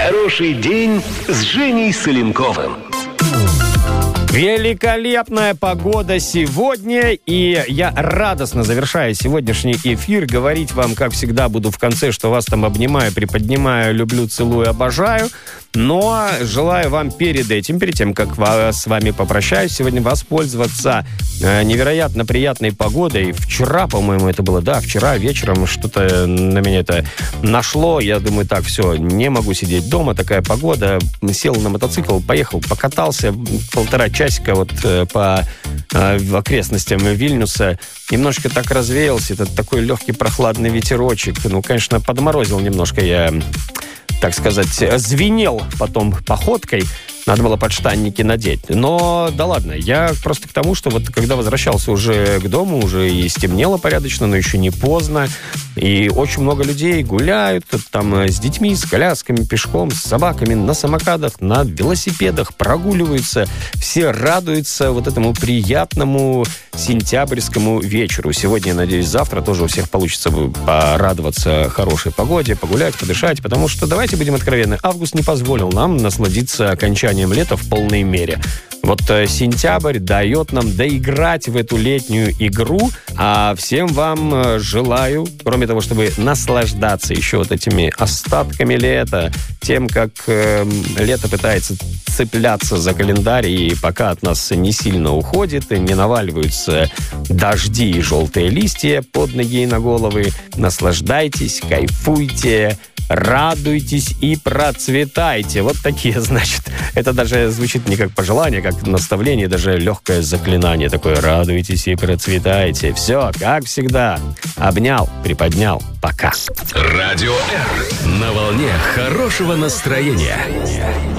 Хороший день с Женей Соленковым. Великолепная погода сегодня, и я радостно завершаю сегодняшний эфир. Говорить вам, как всегда, буду в конце, что вас там обнимаю, приподнимаю, люблю, целую, обожаю. Но желаю вам перед тем, как с вами попрощаюсь, сегодня воспользоваться невероятно приятной погодой. Вчера, по-моему, это было, вчера вечером что-то на меня это нашло. Я думаю, так, все, не могу сидеть дома, такая погода. Сел на мотоцикл, поехал, покатался 1,5 часика вот по окрестностям Вильнюса. Немножко так развеялся, это такой легкий прохладный ветерочек. Ну, конечно, подморозил немножко я, так сказать, звенел потом походкой. Надо было подштанники надеть. Но да ладно, я просто к тому, что вот когда возвращался уже к дому, уже и стемнело порядочно, но еще не поздно. И очень много людей гуляют там с детьми, с колясками, пешком, с собаками, на самокадах, на велосипедах, прогуливаются. Все радуются вот этому приятному сентябрьскому вечеру. Сегодня, я надеюсь, завтра тоже у всех получится порадоваться хорошей погоде, погулять, подышать, потому что, давайте будем откровенны, август не позволил нам насладиться окончанием лета в полной мере. Вот сентябрь дает нам доиграть в эту летнюю игру, а всем вам желаю, кроме того, чтобы наслаждаться еще вот этими остатками лета, тем, как лето пытается цепляться за календарь, и пока от нас не сильно уходит, и не наваливаются дожди и желтые листья под ноги и на головы, наслаждайтесь, кайфуйте, радуйтесь и процветайте. Вот такие, значит. Это даже звучит не как пожелание, как наставление, даже легкое заклинание такое. Радуйтесь и процветайте. Все, как всегда. Обнял, приподнял. Пока. Радио Р. На волне хорошего настроения.